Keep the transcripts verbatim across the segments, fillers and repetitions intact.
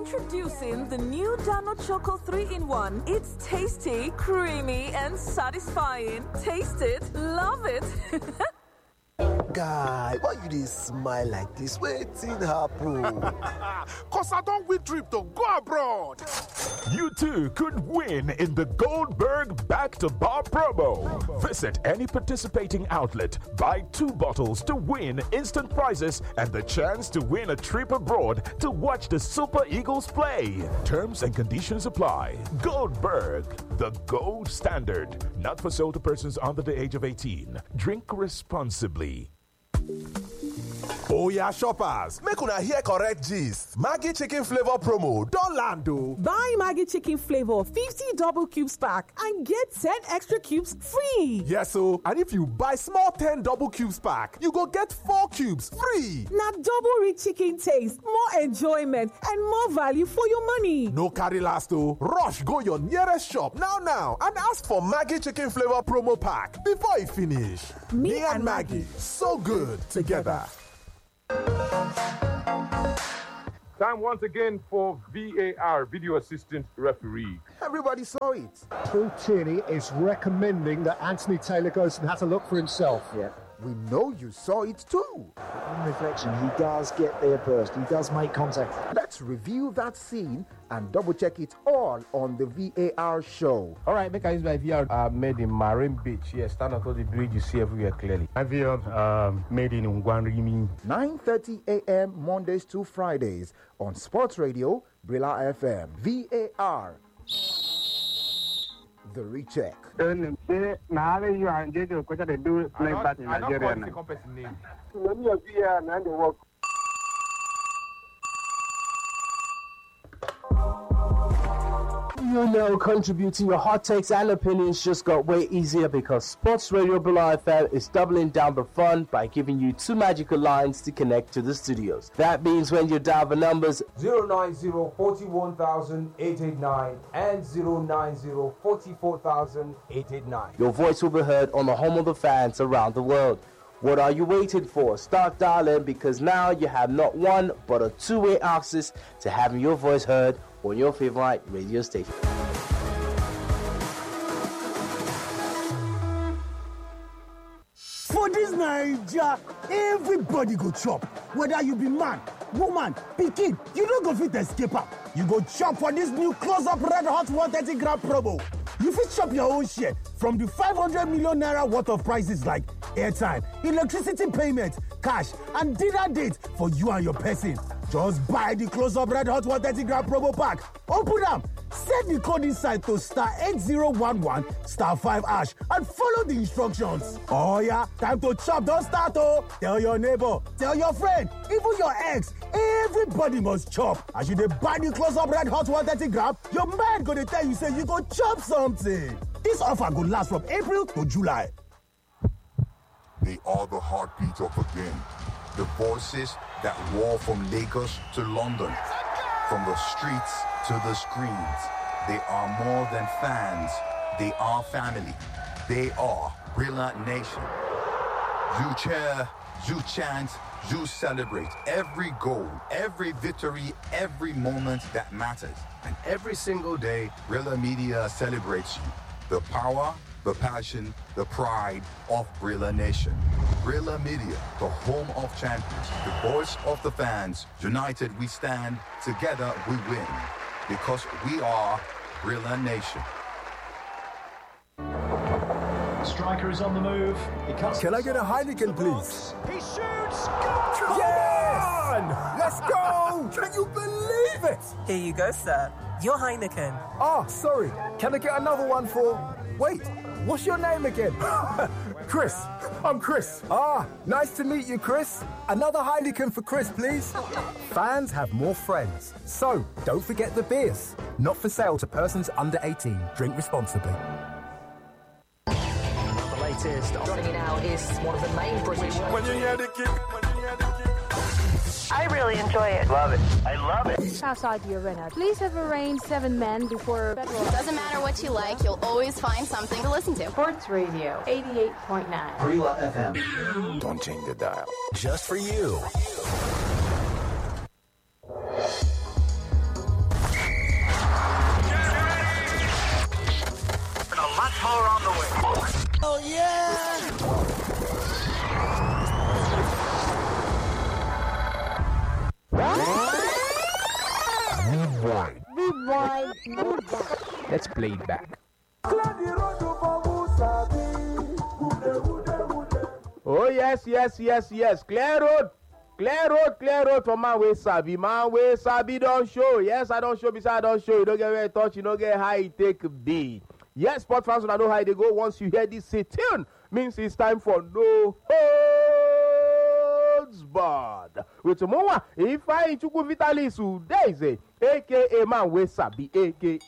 Introducing the new Dano Choco three in one. It's tasty, creamy, and satisfying. Taste it, love it. Guy, why you dey smile like this? Wetin happen? Cause I don't win trip to go abroad. You too could win in the Goldberg Back to Bar promo. Visit any participating outlet, buy two bottles to win instant prizes and the chance to win a trip abroad to watch the Super Eagles play. Terms and conditions apply. Goldberg, the gold standard. Not for sale to persons under the age of eighteen. Drink responsibly. Oh yeah, shoppers, make una hear correct gist. Maggi chicken flavor promo don land o. Buy Maggi chicken flavor fifty double cubes pack and get ten extra cubes free. Yes o, and if you buy small ten double cubes pack, you go get four cubes free. Na double rich chicken taste, more enjoyment and more value for your money. No carry last o. Rush go your nearest shop now now and ask for Maggi chicken flavor promo pack before e finish. Me, Me and Maggi, so good together. Time once again for V A R, Video Assistant Referee. Everybody saw it. Paul Tierney is recommending that Anthony Taylor goes and has a look for himself. Yeah, we know you saw it too. On reflection, he does get there first. He does make contact. Let's review that scene and double check it all on the V A R show. All right, make I use my V R uh, made in Marine Beach. Yes, stand on the bridge, you see everywhere clearly. My V R um, made in Ngwanrimi. nine thirty a.m. Mondays to Fridays on Sports Radio, Brilla F M. V A R. The recheck. I don't, I don't want to the company's name. Let me have V A R and the work. You know, contributing your hot takes and opinions just got way easier because Sports Radio Brilla F M is doubling down the fun by giving you two magical lines to connect to the studios. That means when you dial the numbers zero nine zero, four one thousand, eight eight nine and zero nine zero, four four thousand, eight eight nine, your voice will be heard on the home of the fans around the world. What are you waiting for? Start dialing because now you have not one but a two-way access to having your voice heard on your favorite radio station. For this Naija, everybody go chop. Whether you be man, woman, pikin, you don't go fit escape am. You go chop for this new close-up red hot one thirty gram promo. You fit chop your own share from the five hundred million naira worth of prices like airtime, electricity payment, cash, and dinner date for you and your person. Just buy the close-up red hot one thirty gram promo pack. Open up, set the code inside to star eight zero one one star five hash and follow the instructions. Oh yeah, time to chop, don't start oh. Tell your neighbor, tell your friend, even your ex, everybody must chop. As you dey buy the close-up red hot one thirty gram, your man gonna tell you say you go chop something. This offer go last from April to July. They are the heartbeat of the game. The voices that roar from Lagos to London, from the streets to the screens. They are more than fans. They are family. They are Brilla Nation. You cheer, you chant, you celebrate every goal, every victory, every moment that matters. And every single day, Brilla Media celebrates you. The power, the passion, the pride of Brilla Nation. Brilla Media, the home of champions, the voice of the fans. United we stand, together we win. Because we are Brilla Nation. Striker is on the move. He cuts. Can I get a Heineken, please? He shoots. Yes! Let's go! Can you believe it? Here you go, sir. Your Heineken. Oh, sorry. Can I get another one for... Wait, what's your name again? Chris. I'm Chris. Ah, nice to meet you, Chris. Another Heineken for Chris, please. Fans have more friends. So, don't forget the beers. Not for sale to persons under eighteen. Drink responsibly. The latest. Joining me now is one of the main British... When you hear the kick, when you hear the kick. I really enjoy it. Love it. I love it. Southside Arena. Police have arraigned seven men before federal. Doesn't matter what you like, you'll always find something to listen to. Sports Radio eighty-eight point nine. Brilla F M. Don't change the dial. Just for you. Let's play it back. Oh, yes, yes, yes, yes. Clear road. Clear road, clear road for man wey sabi. Man wey sabi don't show. Yes, I don't show. Besides, I don't show. You don't get very touch. You don't get how it take be. Yes, sport fans, I know how they go. Once you hear this say tune, means it's time for no holds barred. With Mowa, if I Chukwu Vitalis Udeze, aka man wey sabi, aka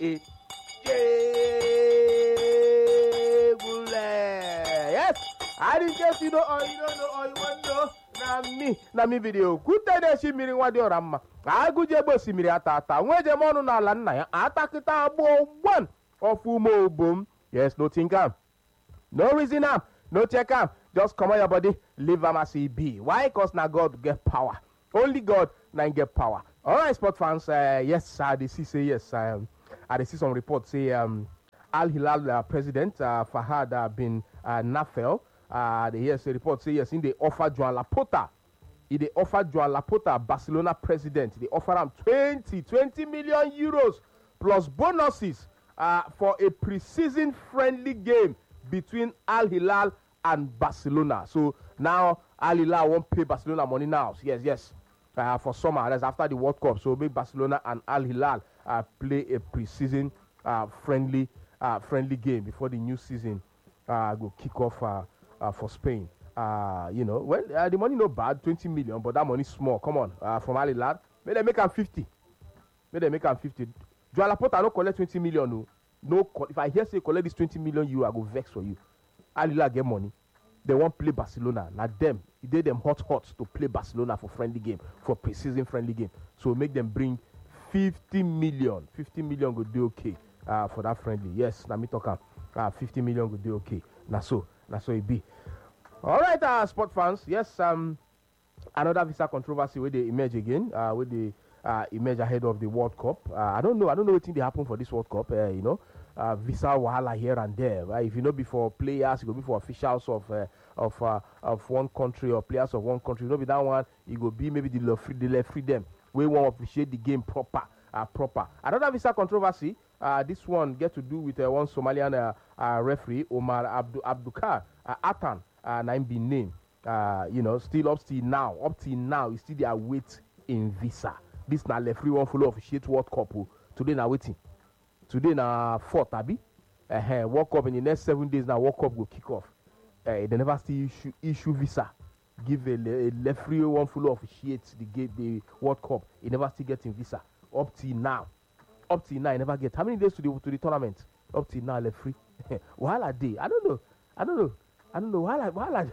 yes. I didn't guess you know or you don't know or you want to know. Na me, na me video. Kutede shimiri wadi orama. Aguje bo simiri atata. Weje monu na la nna ya. Atakita abo one of umo boom. Yes, no think am. No reason am. No check am. Just come on your body. Leave am as he be. Why? Cause na God get power. Only God na get power. All right, sport fans. Uh, yes, I dey see say yes. Um, I dey see some reports say um, Al Hilal uh, president uh, Fahad uh, bin uh, Nafel. Uh, the yes, the report say yes, in they offer Joan Laporta. In they offer Joan Laporta, Barcelona president. They offer him twenty, twenty million euros plus bonuses uh, for a pre-season friendly game between Al Hilal and Barcelona. So now Al Hilal won't pay Barcelona money now. Yes, yes. Uh, for summer, that's after the World Cup. So make Barcelona and Al Hilal uh, play a pre-season uh, friendly uh, friendly game before the new season uh, go kick off. Uh, Uh, for Spain, uh, you know, well, uh, the money no bad, twenty million, but that money small. Come on, uh, from Al Hilal, may they make him fifty. May they make him fifty. Joan Laporta no collect twenty million. No, no. If I hear say collect this twenty million, you I go vex for you. Al Hilal get money. They won't play Barcelona. Now them, it did them hot hot to play Barcelona for friendly game, for pre-season friendly game. So make them bring fifty million. fifty million go do okay uh, for that friendly. Yes, now me talk am. Uh, fifty million go do okay. Now so. That's how it be. All right, uh, sport fans. Yes, um, another visa controversy where they emerge again, uh, where they uh, emerge ahead of the World Cup. Uh, I don't know. I don't know what thing they happen for this World Cup. Uh, you know, uh, visa wahala here and there. Right? If you know before players, it will be for officials of uh, of uh, of one country or players of one country. You know, be that one, it will be maybe the left the left freedom. We want to appreciate the game proper. Uh, proper. Another visa controversy. Uh, this one get to do with uh, one Somalian uh, uh, referee, Omar Abdu Abdukar uh, Atan, uh, name be name. Uh, you know, still up till now, up till now, is still there wait in visa. This na referee one full of shit World Cup. Oh. Today na waiting. Today na fourth, abi. Uh, World Cup in the next seven days now. World Cup will kick off. Uh, they never still issue issue visa. Give a, a referee one full of shit the game the World Cup. He never still getting visa up till now. Up till now, I never get. How many days to the to the tournament? Up till now, left free. Wahala day. I don't know. I don't know. I don't know. Wahala, wahala.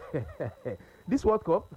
This World Cup,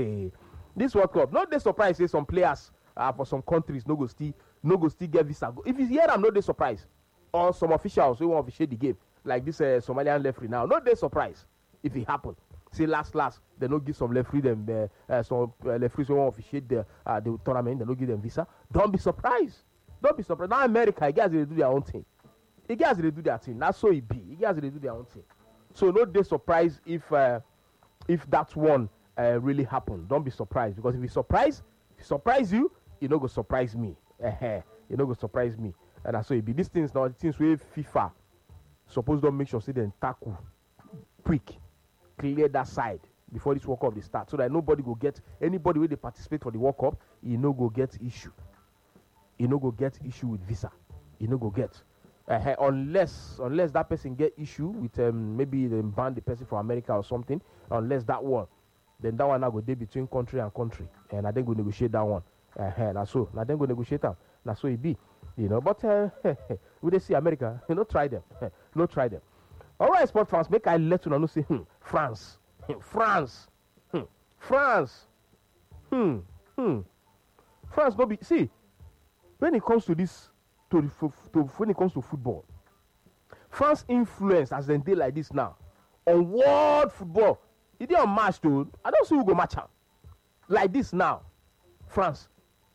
this World Cup. Not they surprise. Say some players uh, for some countries no go still no go still get visa. If you hear them, no they surprise. Or some officials who want to officiate the game, like this uh, Somalian referee now. No they surprise if it happen. Say last last they no give some referee them uh, uh, some uh, referees who want to officiate the uh, the tournament. They no give them visa. Don't be surprised. Don't be surprised. Now America, you guys they do their own thing. You guys they do their thing. That's so it be. You guys they do their own thing. So no they surprised if uh, if that one uh, really happened. Don't be surprised because if it surprise, if it surprise you, you no go surprise me. Uh-huh. You no go surprise me. And that's so it be. These things now, things where FIFA suppose don't make sure say they tackle quick, clear that side before this World Cup they start, so that nobody go get anybody where they participate for the World Cup, you no go get issue. You no go get issue with visa. You no go get uh, unless unless that person get issue with um, maybe they ban the person from America or something. Unless that one, then that one now go dey between country and country, and I then go negotiate that one. Uh, now so now then go negotiate them. Now so it be, you know. But uh, we they see America, you know, try them, no try them. All right, sport fans, make I let you know say hmm, France, France, hmm, France, hmm, hmm, France. No be see. When it comes to this, to, the, to when it comes to football, France influence as they dey like this now on world football. It dey on match too. I don't see who go match am like this now. France.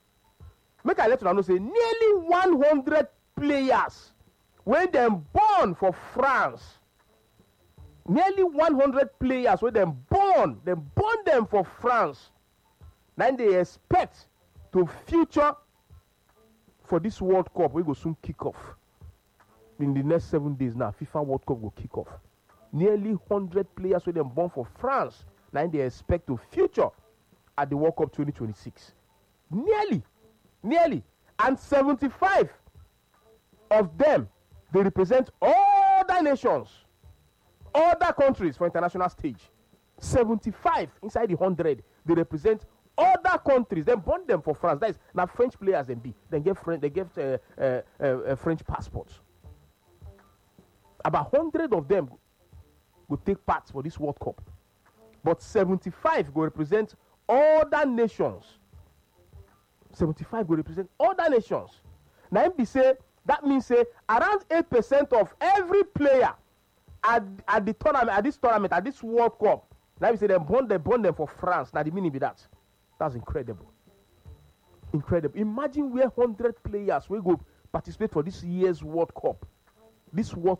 Make I let you know say nearly one hundred players when them born for France. Nearly one hundred players when them born, them born them for France. Then they expect to future for this World Cup, we go soon kick off. in the next seven days now, FIFA World Cup will kick off. Nearly one hundred players were born for France. Now they expect to feature at the World Cup twenty twenty-six. Nearly. Nearly. And seventy-five of them, they represent other nations, other countries for international stage. seventy-five inside the one hundred, they represent other countries. Then bond them for France. That is, now French players and be. Then get French, they get uh, uh, uh, uh, French passports. About one hundred of them will take part for this World Cup. But seventy-five will represent other nations. seventy-five will represent other nations. Now, if they say, that means say around eight percent of every player at, at the tournament, at this tournament, at this World Cup, now we say they bond, they bond them for France. Now the meaning be that. That's incredible. Incredible. Imagine where one hundred players will go participate for this year's World Cup. This World